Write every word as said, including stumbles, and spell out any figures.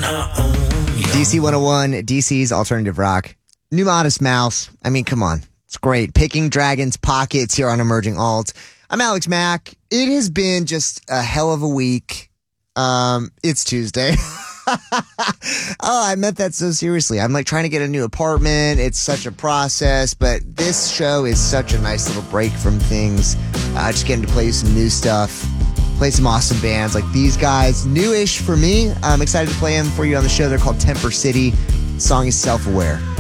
D C one oh one, D C's alternative rock. New Modest Mouse. I mean, come on. It's great. Picking Dragon's Pockets here on Emerging Alt. I'm Alex Mack. It has been just a hell of a week. Um, it's Tuesday. Oh, I meant that so seriously. I'm like trying to get a new apartment. It's such a process, but this show is such a nice little break from things. Uh, just getting to play some new stuff, play some awesome bands like these guys. Newish for me. I'm excited to play them for you on the show. They're called Temper City. The song is Self-Aware.